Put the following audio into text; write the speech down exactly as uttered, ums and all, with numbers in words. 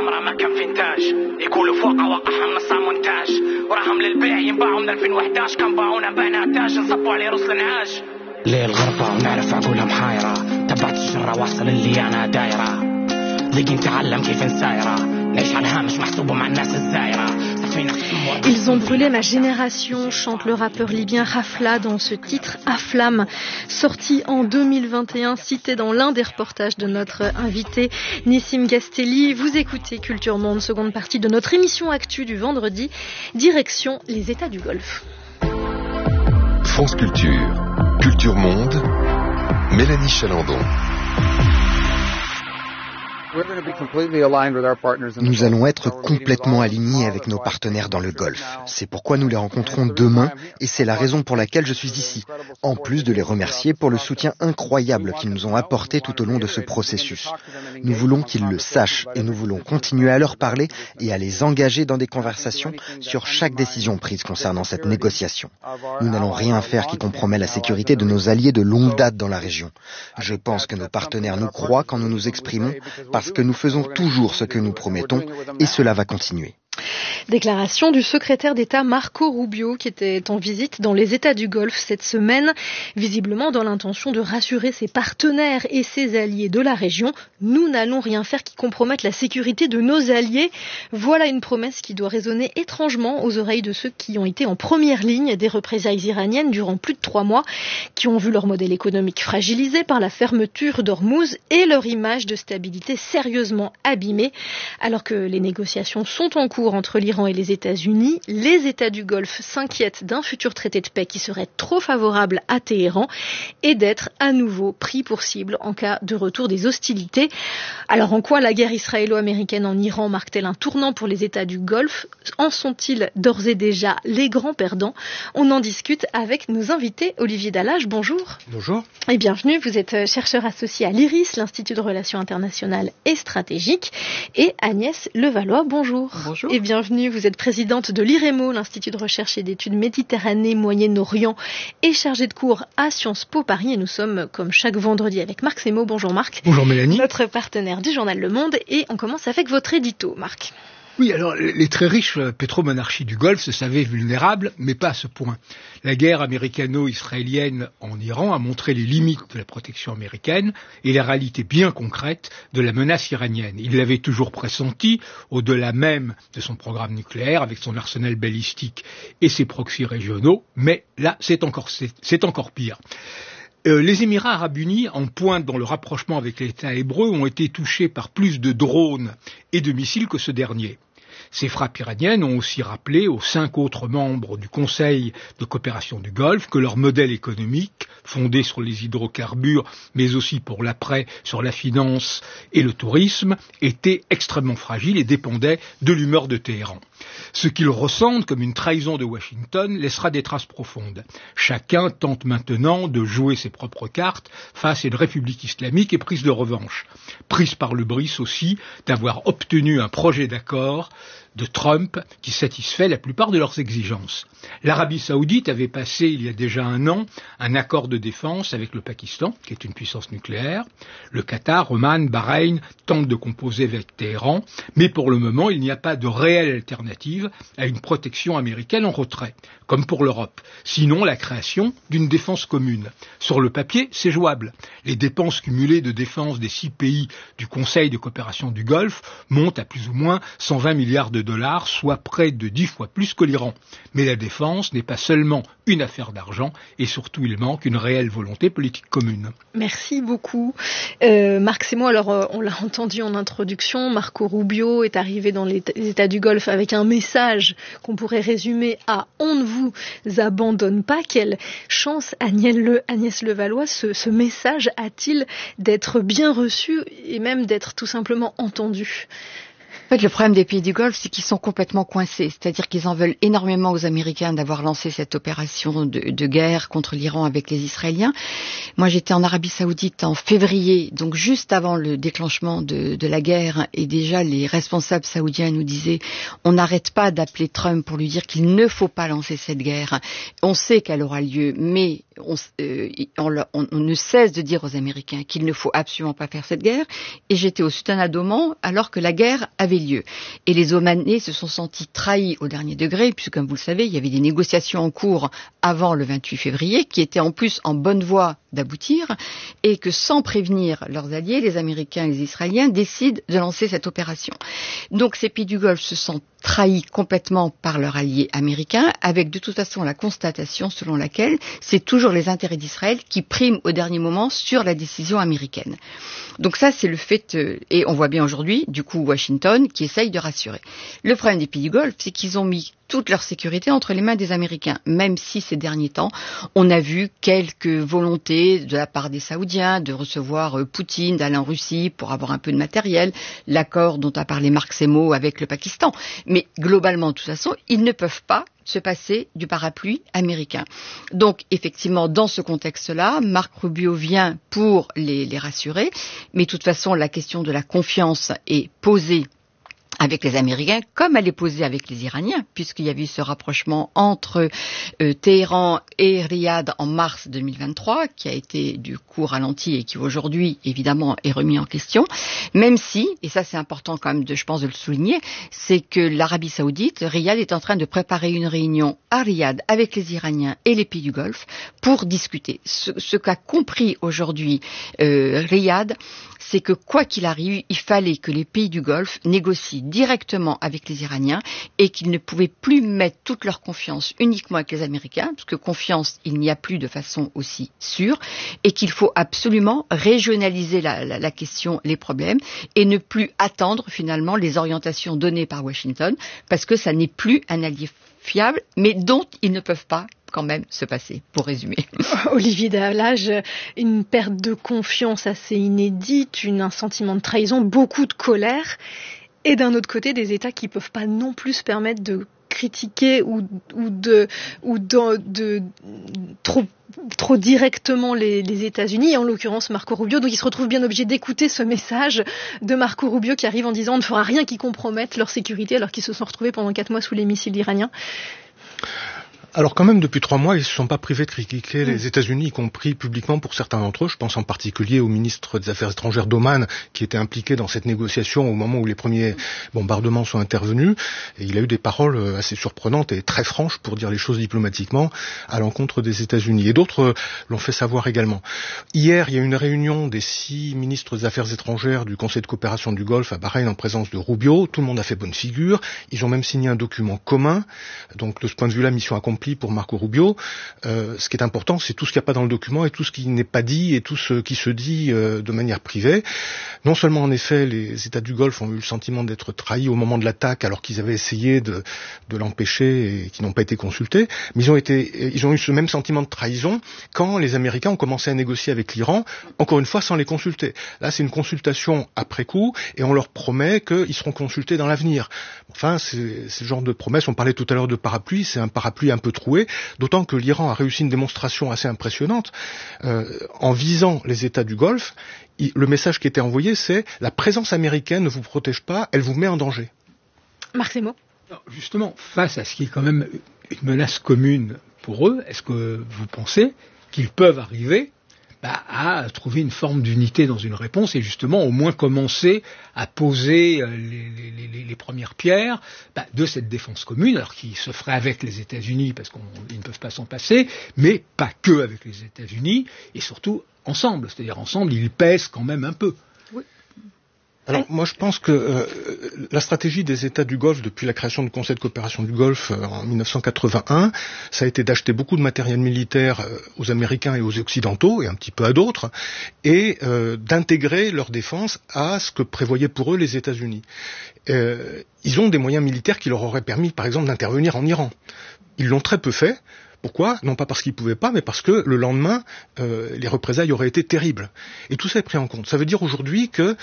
عمرها ما كان في انتاج يقولوا فوق وقعهم نصها مونتاج وراهم للبيع ينباعوا من ألفين وإحدى عشر كان باعونا بعنا تاج نصبوا عليه رسل انعاج ليه الغربة ونعرف عقولها محايرة تبعت الجرة واصل اللي أنا دايرة ذيك نتعلم كيف نسايرة نعيش على الهامش محسوبة مع الناس الزايرة. Ils ont brûlé ma génération, chante le rappeur libyen Rafla dans ce titre Aflam, sorti en deux mille vingt et un, cité dans l'un des reportages de notre invité Nissim Gastelli. Vous écoutez Culture Monde, seconde partie de notre émission Actu du vendredi, direction les États du Golfe. France Culture, Culture Monde, Mélanie Chalandon. Nous allons être complètement alignés avec nos partenaires dans le Golfe. C'est pourquoi nous les rencontrons demain et c'est la raison pour laquelle je suis ici. En plus de les remercier pour le soutien incroyable qu'ils nous ont apporté tout au long de ce processus. Nous voulons qu'ils le sachent et nous voulons continuer à leur parler et à les engager dans des conversations sur chaque décision prise concernant cette négociation. Nous n'allons rien faire qui compromet la sécurité de nos alliés de longue date dans la région. Je pense que nos partenaires nous croient quand nous nous exprimons parce que nous faisons toujours ce que nous promettons et cela va continuer. Déclaration du secrétaire d'État Marco Rubio qui était en visite dans les États du Golfe cette semaine, visiblement dans l'intention de rassurer ses partenaires et ses alliés de la région. Nous n'allons rien faire qui compromette la sécurité de nos alliés. Voilà une promesse qui doit résonner étrangement aux oreilles de ceux qui ont été en première ligne des représailles iraniennes durant plus de trois mois, qui ont vu leur modèle économique fragilisé par la fermeture d'Ormuz et leur image de stabilité sérieusement abîmée. Alors que les négociations sont en cours entre l'Iran et les États-Unis, les États du Golfe s'inquiètent d'un futur traité de paix qui serait trop favorable à Téhéran et d'être à nouveau pris pour cible en cas de retour des hostilités. Alors en quoi la guerre israélo-américaine en Iran marque-t-elle un tournant pour les États du Golfe? En sont-ils d'ores et déjà les grands perdants? On en discute avec nos invités. Olivier Dallage, bonjour. Bonjour. Et bienvenue, vous êtes chercheur associé à l'I R I S, l'Institut de Relations Internationales et Stratégiques, et Agnès Levallois, bonjour. Bonjour. Et bienvenue, vous êtes présidente de l'I R E M O, l'Institut de recherche et d'études Méditerranée, Moyen-Orient, et chargée de cours à Sciences Po Paris. Et nous sommes, comme chaque vendredi, avec Marc Semo. Bonjour Marc. Bonjour Mélanie. Notre partenaire du journal Le Monde. Et on commence avec votre édito, Marc. Oui, alors les très riches pétromonarchies du Golfe se savaient vulnérables, mais pas à ce point. La guerre américano-israélienne en Iran a montré les limites de la protection américaine et la réalité bien concrète de la menace iranienne. Il l'avait toujours pressenti, au-delà même de son programme nucléaire, avec son arsenal balistique et ses proxys régionaux, mais là, c'est encore, c'est, c'est encore pire. Euh, les Émirats arabes unis, en pointe dans le rapprochement avec l'État hébreu, ont été touchés par plus de drones et de missiles que ce dernier. Ces frappes iraniennes ont aussi rappelé aux cinq autres membres du Conseil de coopération du Golfe que leur modèle économique, fondé sur les hydrocarbures, mais aussi pour l'après sur la finance et le tourisme, était extrêmement fragile et dépendait de l'humeur de Téhéran. Ce qu'ils ressentent comme une trahison de Washington laissera des traces profondes. Chacun tente maintenant de jouer ses propres cartes face à une république islamique et prise de revanche. Prise par le bris aussi d'avoir obtenu un projet d'accord de Trump qui satisfait la plupart de leurs exigences. L'Arabie saoudite avait passé il y a déjà un an un accord de défense avec le Pakistan, qui est une puissance nucléaire. Le Qatar, Oman, Bahreïn tentent de composer avec Téhéran, mais pour le moment il n'y a pas de réelle alternative à une protection américaine en retrait, comme pour l'Europe. Sinon la création d'une défense commune. Sur le papier, c'est jouable. Les dépenses cumulées de défense des six pays du Conseil de coopération du Golfe montent à plus ou moins cent vingt milliards de dollars, soit près de dix fois plus que l'Iran. Mais la défense n'est pas seulement une affaire d'argent, et surtout il manque une réelle volonté politique commune. Merci beaucoup. Euh, Marc Semo, alors euh, on l'a entendu en introduction, Marco Rubio est arrivé dans les États du Golfe avec un message qu'on pourrait résumer à « On ne vous abandonne pas ». Quelle chance, Agnès, Le, Agnès Levallois, ce, ce message a-t-il d'être bien reçu et même d'être tout simplement entendu ? En fait, le problème des pays du Golfe, c'est qu'ils sont complètement coincés. C'est-à-dire qu'ils en veulent énormément aux Américains d'avoir lancé cette opération de, de guerre contre l'Iran avec les Israéliens. Moi, j'étais en Arabie Saoudite en février, donc juste avant le déclenchement de, de la guerre, et déjà les responsables saoudiens nous disaient « On n'arrête pas d'appeler Trump pour lui dire qu'il ne faut pas lancer cette guerre. On sait qu'elle aura lieu, mais On, euh, on, on, on ne cesse de dire aux Américains qu'il ne faut absolument pas faire cette guerre. Et j'étais au Sultanat d'Oman alors que la guerre avait lieu. Et les Omanais se sont sentis trahis au dernier degré, puisque comme vous le savez, il y avait des négociations en cours avant le vingt-huit février, qui étaient en plus en bonne voie d'aboutir, et que sans prévenir leurs alliés, les Américains et les Israéliens décident de lancer cette opération. Donc ces pays du Golfe se sentent trahis complètement par leur allié américain, avec de toute façon la constatation selon laquelle c'est toujours les intérêts d'Israël qui priment au dernier moment sur la décision américaine. Donc ça, c'est le fait, euh, et on voit bien aujourd'hui, du coup, Washington qui essaye de rassurer. Le problème des pays du Golfe, c'est qu'ils ont mis toute leur sécurité entre les mains des Américains, même si ces derniers temps, on a vu quelques volontés de la part des Saoudiens de recevoir euh, Poutine, d'aller en Russie pour avoir un peu de matériel, l'accord dont a parlé Marc Semo avec le Pakistan. Mais globalement, de toute façon, ils ne peuvent pas se passer du parapluie américain. Donc, effectivement, dans ce contexte-là, Marc Rubio vient pour les, les rassurer, mais de toute façon, la question de la confiance est posée avec les Américains, comme elle est posée avec les Iraniens, puisqu'il y a eu ce rapprochement entre euh, Téhéran et Riyad en mars deux mille vingt-trois, qui a été du coup ralenti et qui aujourd'hui, évidemment, est remis en question, même si, et ça c'est important quand même, de, je pense, de le souligner, c'est que l'Arabie Saoudite, Riyad est en train de préparer une réunion à Riyad avec les Iraniens et les pays du Golfe pour discuter. Ce, ce qu'a compris aujourd'hui euh, Riyad, c'est que quoi qu'il arrive, il fallait que les pays du Golfe négocient directement avec les Iraniens et qu'ils ne pouvaient plus mettre toute leur confiance uniquement avec les Américains, parce que confiance, il n'y a plus de façon aussi sûre, et qu'il faut absolument régionaliser la, la, la question, les problèmes, et ne plus attendre finalement les orientations données par Washington, parce que ça n'est plus un allié fiable, mais dont ils ne peuvent pas quand même se passer, pour résumer. Olivier Dallage, une perte de confiance assez inédite, une, un sentiment de trahison, beaucoup de colère, et d'un autre côté, des États qui ne peuvent pas non plus se permettre de critiquer ou, ou de, ou de, de trop, trop directement les, les États-Unis, et en l'occurrence Marco Rubio. Donc ils se retrouvent bien obligés d'écouter ce message de Marco Rubio qui arrive en disant on ne fera rien qui compromette leur sécurité, alors qu'ils se sont retrouvés pendant quatre mois sous les missiles iraniens. Alors quand même, depuis trois mois, ils ne se sont pas privés de critiquer les États-Unis, y compris publiquement pour certains d'entre eux. Je pense en particulier au ministre des Affaires étrangères d'Oman, qui était impliqué dans cette négociation au moment où les premiers bombardements sont intervenus. Et il a eu des paroles assez surprenantes et très franches, pour dire les choses diplomatiquement, à l'encontre des États-Unis. Et d'autres l'ont fait savoir également. Hier, il y a eu une réunion des six ministres des Affaires étrangères du Conseil de coopération du Golfe à Bahreïn en présence de Rubio. Tout le monde a fait bonne figure. Ils ont même signé un document commun. Donc de ce point de vue-là, mission accomplie pour Marco Rubio. Euh, ce qui est important, c'est tout ce qu'il n'y a pas dans le document et tout ce qui n'est pas dit et tout ce qui se dit euh, de manière privée. Non seulement, en effet, les États du Golfe ont eu le sentiment d'être trahis au moment de l'attaque, alors qu'ils avaient essayé de, de l'empêcher et qu'ils n'ont pas été consultés, mais ils ont, été, ils ont eu ce même sentiment de trahison quand les Américains ont commencé à négocier avec l'Iran, encore une fois sans les consulter. Là, c'est une consultation après coup et on leur promet qu'ils seront consultés dans l'avenir. Enfin, c'est, c'est le genre de promesse. On parlait tout à l'heure de parapluie, c'est un parapluie un peu troué, d'autant que l'Iran a réussi une démonstration assez impressionnante. Euh, en visant les États du Golfe, il, le message qui était envoyé, c'est « la présence américaine ne vous protège pas, elle vous met en danger ». Marc Semo. Justement, face à ce qui est quand même une menace commune pour eux, est-ce que vous pensez qu'ils peuvent arriver bah, à trouver une forme d'unité dans une réponse et justement au moins commencer à poser les, les, les, les premières pierres bah, de cette défense commune, alors qui se ferait avec les États-Unis parce qu'ils ne peuvent pas s'en passer, mais pas que avec les États-Unis et surtout ensemble, c'est-à-dire ensemble ils pèsent quand même un peu. Oui. Alors moi je pense que euh, la stratégie des États du Golfe depuis la création du Conseil de coopération du Golfe euh, en dix-neuf cent quatre-vingt-un, ça a été d'acheter beaucoup de matériel militaire euh, aux Américains et aux Occidentaux et un petit peu à d'autres, et euh, d'intégrer leur défense à ce que prévoyaient pour eux les États-Unis. Euh, ils ont des moyens militaires qui leur auraient permis par exemple d'intervenir en Iran. Ils l'ont très peu fait. Pourquoi ? Non pas parce qu'ils ne pouvaient pas, mais parce que le lendemain, euh, les représailles auraient été terribles. Et tout ça est pris en compte. Ça veut dire aujourd'hui que